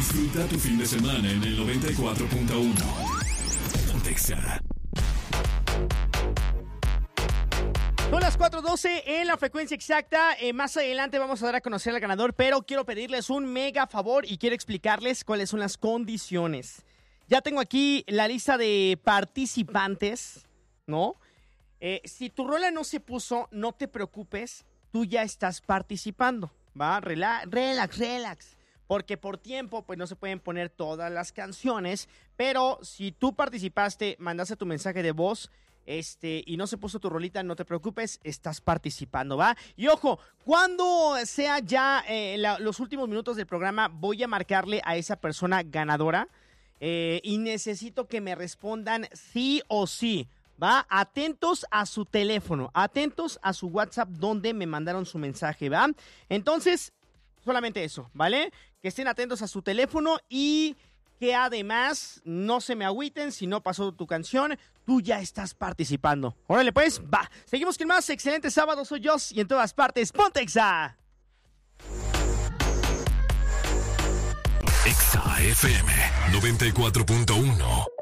Disfruta tu fin de semana en el 94.1. Ponte Exa. Son las 4:12 en la frecuencia exacta. Más adelante vamos a dar a conocer al ganador, pero quiero pedirles un mega favor y quiero explicarles cuáles son las condiciones. Ya tengo aquí la lista de participantes, ¿no? Si tu rola no se puso, no te preocupes, tú ya estás participando, ¿va? Relax. Porque por tiempo, pues no se pueden poner todas las canciones, pero si tú participaste, mandaste tu mensaje de voz, y no se puso tu rolita, no te preocupes, estás participando, ¿va? Y ojo, cuando sea ya los últimos minutos del programa, voy a marcarle a esa persona ganadora y necesito que me respondan sí o sí, ¿va? Atentos a su teléfono, atentos a su WhatsApp donde me mandaron su mensaje, ¿va? Entonces, solamente eso, ¿vale? Que estén atentos a su teléfono y que además no se me agüiten si no pasó tu canción, tú ya estás participando. Órale pues, va. Seguimos con más. Excelente sábado, soy Joss y en todas partes, ponte Exa. Exa FM 94.1.